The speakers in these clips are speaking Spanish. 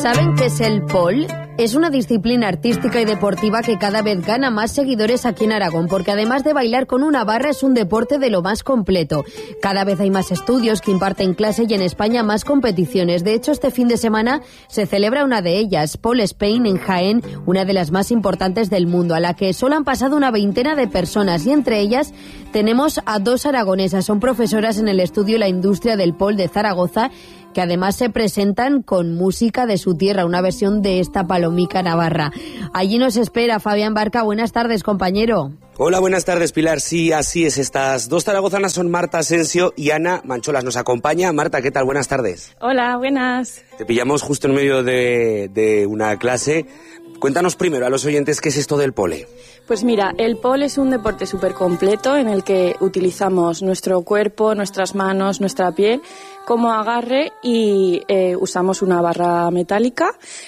¿Saben qué es el pole? Es una disciplina artística y deportiva que cada vez gana más seguidores aquí en Aragón, porque además de bailar con una barra es un deporte de lo más completo. Cada vez hay más estudios que imparten clase y en España más competiciones. De hecho, este fin de semana se celebra una de ellas, Pole Spain en Jaén, una de las más importantes del mundo, a la que solo han pasado una veintena de personas y entre ellas tenemos a dos aragonesas. Son profesoras en el estudio La Industria del Pole de Zaragoza, que además se presentan con música de su tierra, una versión de esta palomica navarra. Allí nos espera Fabián Barca. Buenas tardes, compañero. Hola, buenas tardes, Pilar. Sí, así es. Estas dos zaragozanas son Marta Asensio y Ana Mancholas. Nos acompaña. Marta, ¿qué tal? Buenas tardes. Hola, buenas. Te pillamos justo en medio de una clase. Cuéntanos primero a los oyentes qué es esto del pole. Pues mira, el pole es un deporte súper completo en el que utilizamos nuestro cuerpo, nuestras manos, nuestra piel como agarre y usamos una barra metálica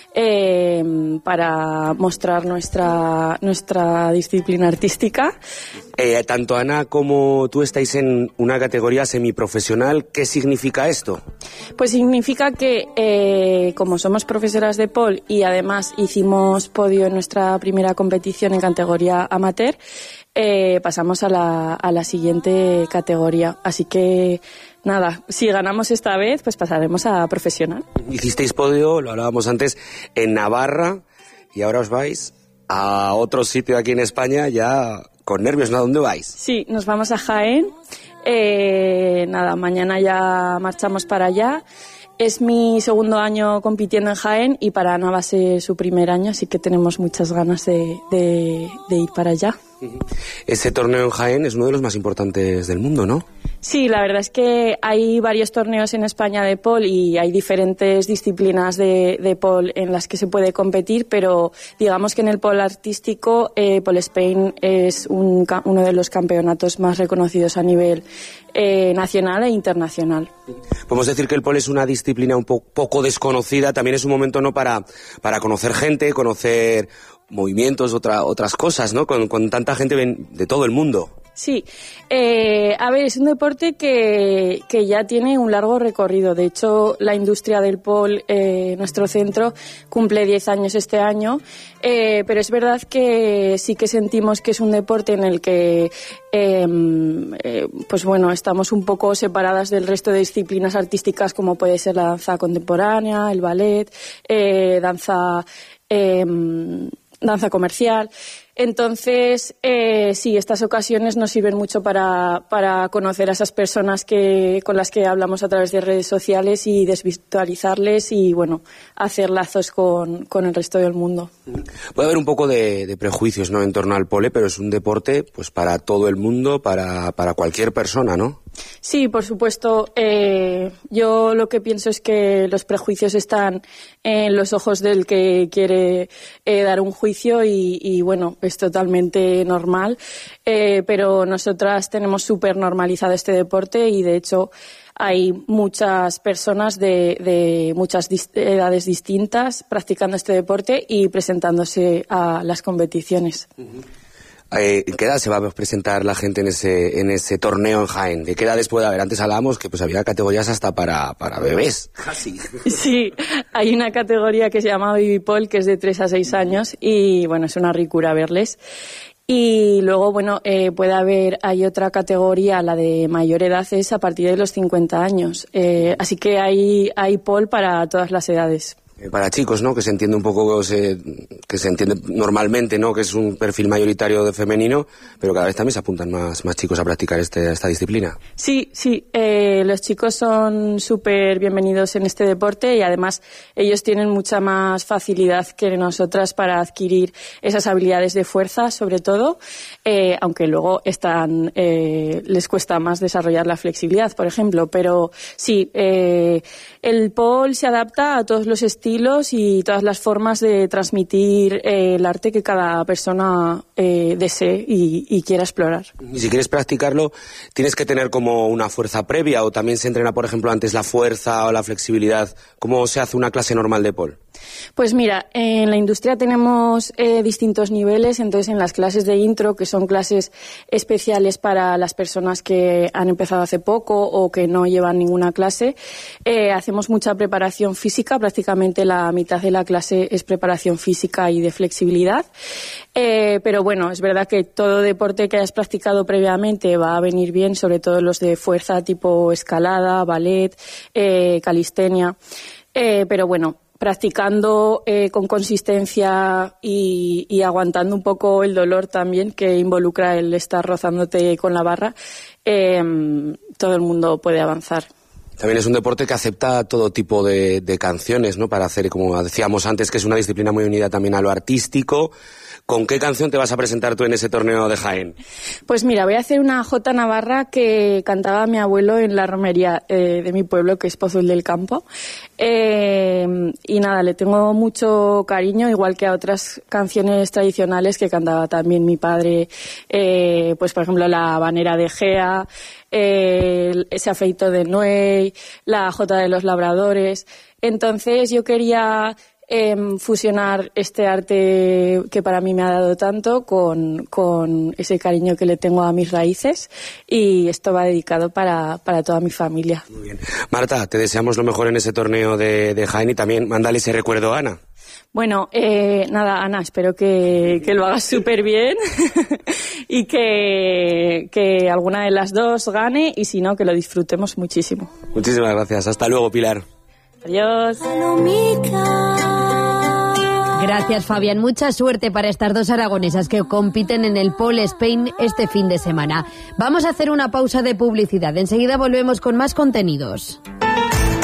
para mostrar nuestra disciplina artística. Tanto Ana como tú estáis en una categoría semiprofesional. ¿Qué significa esto? Pues significa que como somos profesoras de pole y además hicimos podio en nuestra primera competición en categoría amateur, pasamos a la siguiente categoría. Así que nada, si ganamos esta vez, pues pasaremos a profesional. Hicisteis podio, lo hablábamos antes, en Navarra y ahora os vais a otro sitio aquí en España ya con nervios, ¿no? ¿A dónde vais? Sí, nos vamos a Jaén. Nada, mañana ya marchamos para allá. Es mi segundo año compitiendo en Jaén y para Ana va a ser su primer año, así que tenemos muchas ganas de ir para allá. Ese torneo en Jaén es uno de los más importantes del mundo, ¿no? Sí, la verdad es que hay varios torneos en España de pole y hay diferentes disciplinas de pole en las que se puede competir, pero digamos que en el pole artístico, Pole Spain es uno de los campeonatos más reconocidos a nivel nacional e internacional. Podemos decir que el pole es una disciplina un poco desconocida, también es un momento, ¿no?, para conocer gente, conocer movimientos, otras cosas, ¿no?, con tanta gente de todo el mundo. Sí, a ver, es un deporte que ya tiene un largo recorrido. De hecho, la industria del pole, nuestro centro, cumple 10 años este año, pero es verdad que sí que sentimos que es un deporte en el que, pues bueno, estamos un poco separadas del resto de disciplinas artísticas como puede ser la danza contemporánea, el ballet, danza comercial. Entonces, sí, estas ocasiones nos sirven mucho para conocer a esas personas con las que hablamos a través de redes sociales y desvirtualizarles y, bueno, hacer lazos con el resto del mundo. Puede haber un poco de prejuicios, ¿no?, en torno al pole, pero es un deporte pues para todo el mundo, para cualquier persona, ¿no? Sí, por supuesto. Yo lo que pienso es que los prejuicios están en los ojos del que quiere dar un juicio y bueno, es totalmente normal, pero nosotras tenemos súper normalizado este deporte y de hecho hay muchas personas de muchas edades distintas practicando este deporte y presentándose a las competiciones. Uh-huh. ¿En qué edad se va a presentar la gente en ese torneo en Jaén? ¿De qué edades puede haber? Antes hablábamos que pues había categorías hasta para bebés. Casi. Sí, hay una categoría que se llama Baby Pole, que es de 3 a 6 años y bueno, es una ricura verles. Y luego, bueno, hay otra categoría, la de mayor edad, es a partir de los 50 años. Así que hay pole para todas las edades. Para chicos, ¿no?, que se entiende un poco, que se entiende normalmente, ¿no?, que es un perfil mayoritario de femenino, pero cada vez también se apuntan más chicos a practicar esta disciplina. Sí, los chicos son súper bienvenidos en este deporte y además ellos tienen mucha más facilidad que nosotras para adquirir esas habilidades de fuerza, sobre todo, aunque luego les cuesta más desarrollar la flexibilidad, por ejemplo, pero sí, el pole se adapta a todos los estilos y todas las formas de transmitir el arte que cada persona desee y quiera explorar. Y si quieres practicarlo, tienes que tener como una fuerza previa o también se entrena, por ejemplo, antes la fuerza o la flexibilidad. ¿Cómo se hace una clase normal de pole? Pues mira, en la industria tenemos distintos niveles, entonces en las clases de intro, que son clases especiales para las personas que han empezado hace poco o que no llevan ninguna clase, hacemos mucha preparación física, prácticamente la mitad de la clase es preparación física y de flexibilidad, pero bueno, es verdad que todo deporte que hayas practicado previamente va a venir bien, sobre todo los de fuerza tipo escalada, ballet, calistenia, pero bueno, practicando con consistencia y aguantando un poco el dolor también que involucra el estar rozándote con la barra, todo el mundo puede avanzar. También es un deporte que acepta todo tipo de canciones, ¿no? Para hacer, como decíamos antes, que es una disciplina muy unida también a lo artístico. ¿Con qué canción te vas a presentar tú en ese torneo de Jaén? Pues mira, voy a hacer una jota navarra que cantaba mi abuelo en la romería de mi pueblo, que es Pozuelo del Campo. Y nada, le tengo mucho cariño, igual que a otras canciones tradicionales que cantaba también mi padre, pues por ejemplo la habanera de Gea, ese afeito de Nuey, la jota de los labradores. Entonces yo quería fusionar este arte que para mí me ha dado tanto con ese cariño que le tengo a mis raíces, y esto va dedicado para toda mi familia. Muy bien. Marta, te deseamos lo mejor en ese torneo de Jaén, y también mándale ese recuerdo a Ana. Bueno, nada, Ana, espero que lo hagas súper bien y que alguna de las dos gane, y si no, que lo disfrutemos muchísimo. Muchísimas gracias. Hasta luego, Pilar. Adiós. Gracias, Fabián. Mucha suerte para estas dos aragonesas que compiten en el Pole Spain este fin de semana. Vamos a hacer una pausa de publicidad. Enseguida volvemos con más contenidos.